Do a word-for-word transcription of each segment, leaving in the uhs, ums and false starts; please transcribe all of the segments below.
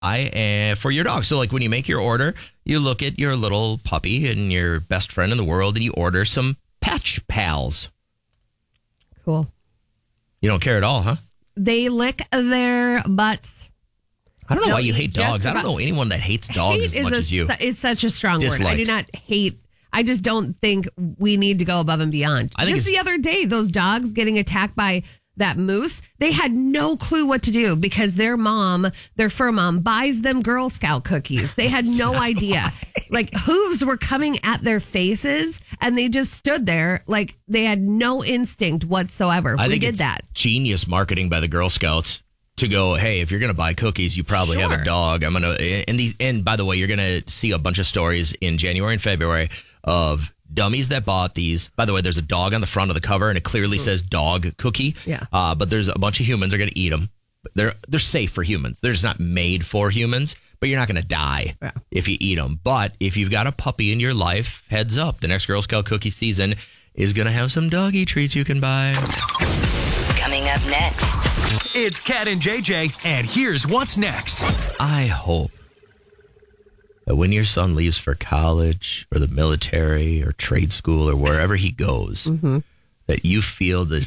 and for your dog. So like when you make your order, you look at your little puppy and your best friend in the world and you order some Patch Pals. Cool. You don't care at all, huh? They lick their butts. I don't know No, why you hate dogs. I don't about- know anyone that hates dogs hate as much is a, as you. Is such a strong Dislikes. word. I do not hate. I just don't think we need to go above and beyond. I think just the other day, those dogs getting attacked by that moose, they had no clue what to do because their mom, their fur mom, buys them Girl Scout cookies. They had no idea. Like hooves were coming at their faces and they just stood there like they had no instinct whatsoever. I we think did it's that. Genius marketing by the Girl Scouts to go, hey, if you're going to buy cookies, you probably have Sure. a dog. I'm going to, and these, and by the way, you're going to see a bunch of stories in January and February of dummies that bought these. By the way, there's a dog on the front of the cover and it clearly says dog cookie. Yeah. Uh, but there's a bunch of humans are going to eat them. They're, they're safe for humans. They're just not made for humans, but you're not going to die Yeah. if you eat them. But if you've got a puppy in your life, heads up, the next Girl Scout cookie season is going to have some doggy treats you can buy. Coming up next. It's Cat and J J, and here's what's next. I hope that when your son leaves for college or the military or trade school or wherever he goes, Mm-hmm. that you feel the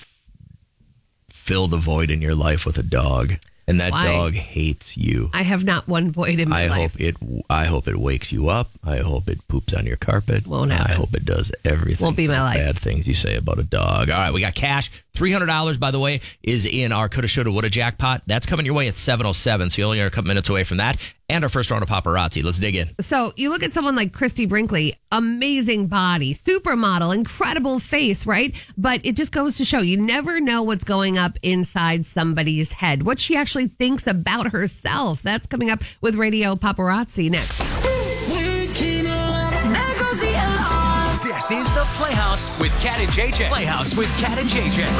fill the void in your life with a dog, and that Why? dog hates you. I have not one void in my I life. hope it. I hope it wakes you up. I hope it poops on your carpet. Won't I happen. hope it does everything. Won't be my life. Bad things you say about a dog. All right, we got cash. Three hundred dollars, by the way, is in our coulda, shoulda, woulda jackpot. That's coming your way at seven oh seven. So you only are a couple minutes away from that. And our first round of paparazzi. Let's dig in. So you look at someone like Christy Brinkley, amazing body, supermodel, incredible face, right? But it just goes to show you never know what's going up inside somebody's head, what she actually thinks about herself. That's coming up with Radio Paparazzi next. This is the Playhouse with Cat and J J. Playhouse with Cat and J J.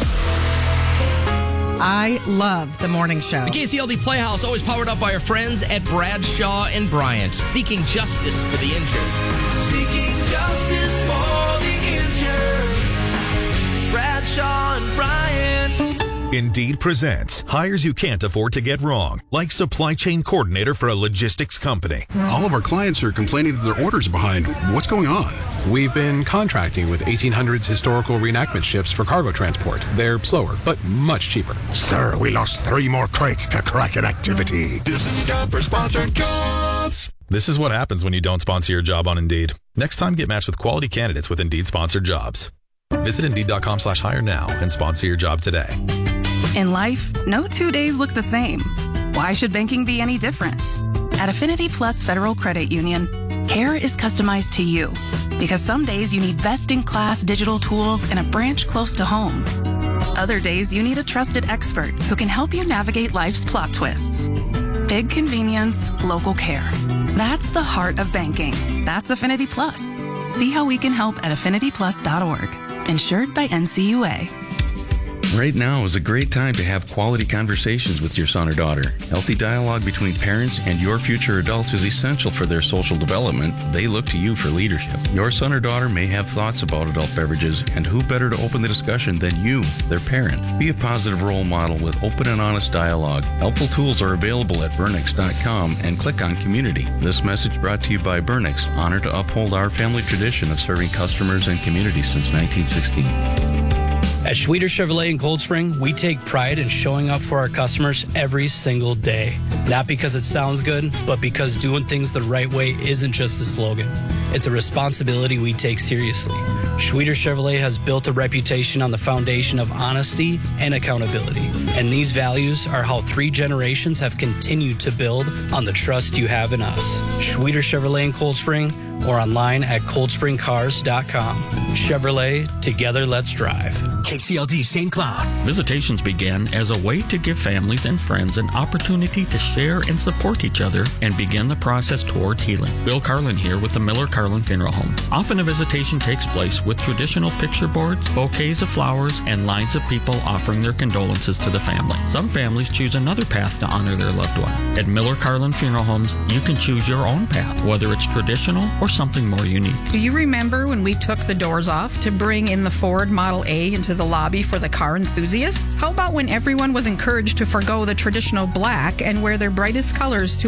I love the morning show. The K C L D Playhouse, always powered up by our friends at Bradshaw and Bryant, seeking justice for the injured. Seeking justice for the injured. Bradshaw and Bryant. Indeed presents hires you can't afford to get wrong, like supply chain coordinator for a logistics company. All of our clients are complaining that their orders are behind. What's going on? We've been contracting with eighteen hundreds historical reenactment ships for cargo transport. They're slower, but much cheaper. Sir, we lost three more crates to Kraken activity. This is a job for sponsored jobs. This is what happens when you don't sponsor your job on Indeed. Next time, get matched with quality candidates with Indeed sponsored jobs. Visit Indeed.com slash hire now and sponsor your job today. In life, no two days look the same. Why should banking be any different? At Affinity Plus Federal Credit Union, care is customized to you because some days you need best-in-class digital tools and a branch close to home. Other days you need a trusted expert who can help you navigate life's plot twists. Big convenience, local care. That's the heart of banking. That's Affinity Plus. See how we can help at affinity plus dot org. Insured by N C U A. Right now is a great time to have quality conversations with your son or daughter. Healthy dialogue between parents and your future adults is essential for their social development. They look to you for leadership. Your son or daughter may have thoughts about adult beverages, and who better to open the discussion than you, their parent? Be a positive role model with open and honest dialogue. Helpful tools are available at burnix dot com and click on Community. This message brought to you by Burnix, honored to uphold our family tradition of serving customers and communities since nineteen sixteen. At Schweter Chevrolet in Cold Spring, we take pride in showing up for our customers every single day. Not because it sounds good, but because doing things the right way isn't just a slogan. It's a responsibility we take seriously. Schweter Chevrolet has built a reputation on the foundation of honesty and accountability. And these values are how three generations have continued to build on the trust you have in us. Schweter Chevrolet in Cold Spring, or online at cold spring cars dot com. Chevrolet, together let's drive. K C L D Saint Cloud. Visitations began as a way to give families and friends an opportunity to share and support each other and begin the process toward healing. Bill Carlin here with the Miller Carlin Funeral Home. Often a visitation takes place with traditional picture boards, bouquets of flowers, and lines of people offering their condolences to the family. Some families choose another path to honor their loved one. At Miller Carlin Funeral Homes, you can choose your own path, whether it's traditional or something more unique. Do you remember when we took the doors off to bring in the Ford Model A into the lobby for the car enthusiast? How about when everyone was encouraged to forgo the traditional black and wear their brightest colors to